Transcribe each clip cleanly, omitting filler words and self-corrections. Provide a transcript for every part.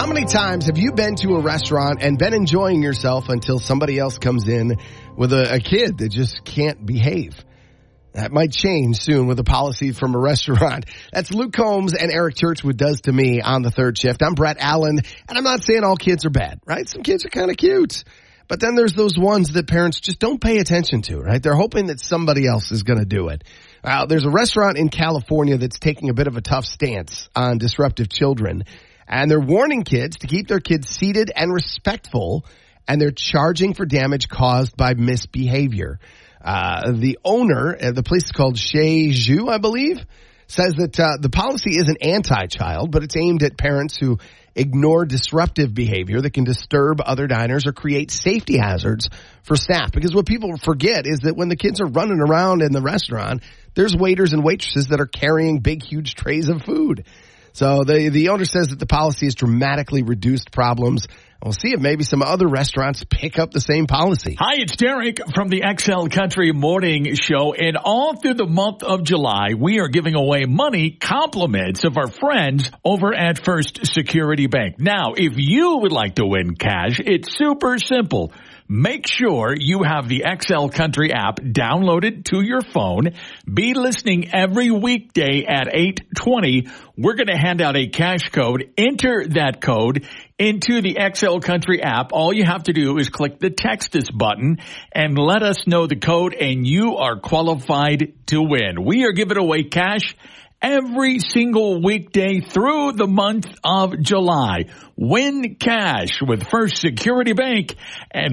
How many times have you been to a restaurant and been enjoying yourself until somebody else comes in with a kid that just can't behave? That might change soon with a policy from a restaurant. That's Luke Combs and Eric Churchwood Does to Me on the third shift. I'm Brett Allen, and I'm not saying all kids are bad, right? Some kids are kind of cute. But then there's those ones that parents just don't pay attention to, right? They're hoping that somebody else is going to do it. There's a restaurant in California that's taking a bit of a tough stance on disruptive children. And they're warning kids to keep their kids seated and respectful, and they're charging for damage caused by misbehavior. The owner, the place is called Chez Jou, I believe, says that the policy isn't anti-child, but it's aimed at parents who ignore disruptive behavior that can disturb other diners or create safety hazards for staff. Because what people forget is that when the kids are running around in the restaurant, there's waiters and waitresses that are carrying big, huge trays of food. So the owner says that the policy has dramatically reduced problems. We'll see if maybe some other restaurants pick up the same policy. Hi, it's Derek from the XL Country Morning Show. And all through the month of July, we are giving away money compliments of our friends over at First Security Bank. Now, if you would like to win cash, it's super simple. Make sure you have the XL Country app downloaded to your phone. Be listening every weekday at 8:20. We're going to hand out a cash code. Enter that code into the XL Country app. All you have to do is click the Text Us button and let us know the code, and you are qualified to win. We are giving away cash every single weekday through the month of July. Win cash with First Security Bank and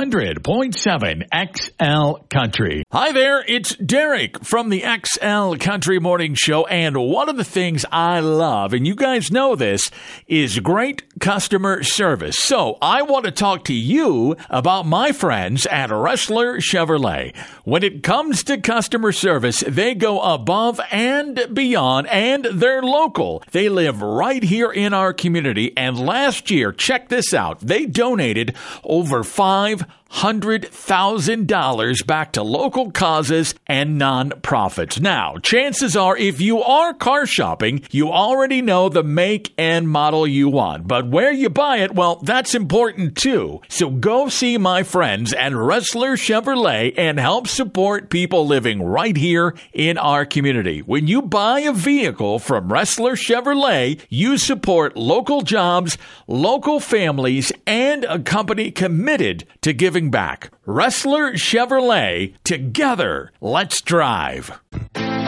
100.7 XL Country. Hi there, it's Derek from the XL Country Morning Show, and one of the things I love, and you guys know this, is great customer service. So I want to talk to you about my friends at Ressler Chevrolet. When it comes to customer service, they go above and beyond, and they're local. They live right here in our community, and last year, check this out, they donated over $500,000 back to local causes and nonprofits. Now, chances are if you are car shopping, you already know the make and model you want. But where you buy it, well, that's important too. So go see my friends at Ressler Chevrolet and help support people living right here in our community. When you buy a vehicle from Ressler Chevrolet, you support local jobs, local families, and a company committed to giving back. Ressler Chevrolet, together, let's drive.